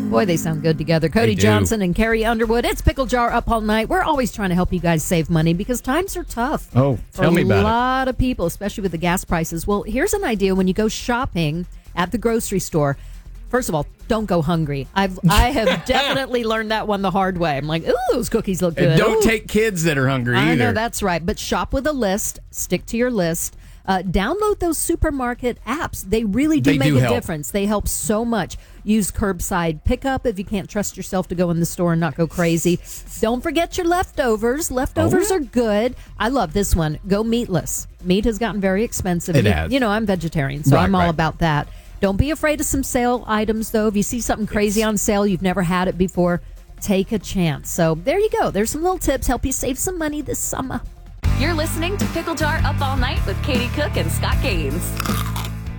Boy, they sound good together. Cody They do. Johnson and Carrie Underwood. It's Pickle Jar Up All Night. We're always trying to help you guys save money because times are tough. Oh, tell me about a it. lot of people, especially with the gas prices. Well, here's an idea when you go shopping at the grocery store. First of all, don't go hungry. I have definitely learned that one the hard way. I'm like, ooh, those cookies look good. And don't Ooh. take kids that are hungry either. I know, that's right. But shop with a list. Stick to your list. Download those supermarket apps. They really do make a difference. They help so much. Use curbside pickup if you can't trust yourself to go in the store and not go crazy. Don't forget your leftovers. Leftovers are good. I love this one. Go meatless. Meat has gotten very expensive. It has. You know, I'm vegetarian, so I'm all about that. Don't be afraid of some sale items, though. If you see something crazy on sale, you've never had it before, take a chance. So there you go. There's some little tips. Help you save some money this summer. You're listening to Pickle Jar Up All Night with Katie Cook and Scott Gaines.